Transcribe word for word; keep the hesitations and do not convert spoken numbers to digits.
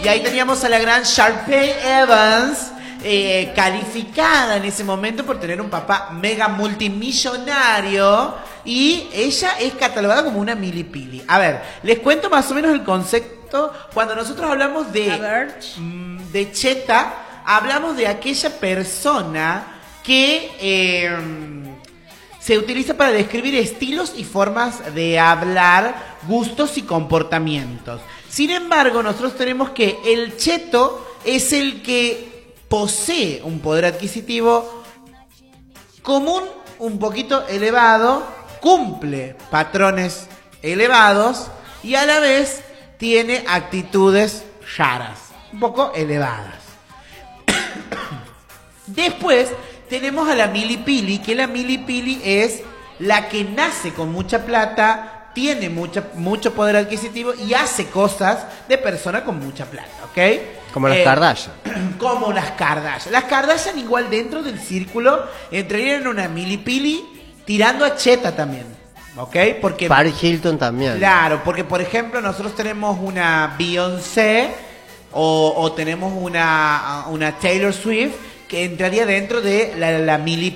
Y ahí teníamos a la gran Sharpay Evans, eh, calificada en ese momento por tener un papá mega multimillonario. Y ella es catalogada como una milipili. A ver, les cuento más o menos el concepto. Cuando nosotros hablamos de, mm, de cheta, hablamos de aquella persona que eh, se utiliza para describir estilos y formas de hablar, gustos y comportamientos. Sin embargo, nosotros tenemos que el cheto es el que posee un poder adquisitivo común, un poquito elevado, cumple patrones elevados y a la vez tiene actitudes raras, un poco elevadas. Después tenemos a la milipili, que la milipili es la que nace con mucha plata, tiene mucha, mucho poder adquisitivo y hace cosas de persona con mucha plata, ¿ok? Como las Eh, Kardashian. Como las Kardashian. Las Kardashian igual dentro del círculo entrarían en una milipili tirando a cheta también, ¿ok? Porque Paris Hilton también. Claro, porque por ejemplo nosotros tenemos una Beyoncé o, o tenemos una, una Taylor Swift que entraría dentro de la, la mili